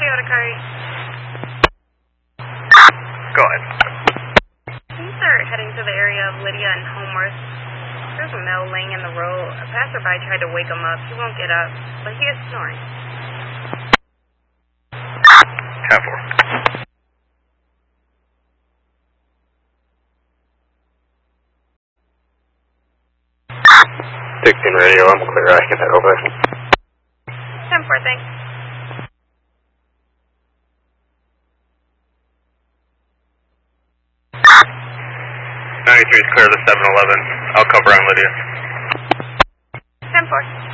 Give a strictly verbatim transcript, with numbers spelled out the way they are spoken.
radio to Curry. Go ahead. Can you start heading to the area of Lydia and Homeworth? There's a male laying in the road. A passerby tried to wake him up. He won't get up, but he is snoring. ten four. sixteen radio, I'm clear. I can head over. ten four, thanks. ninety-three is clear to seven eleven. I'll cover on Lydia. ten four.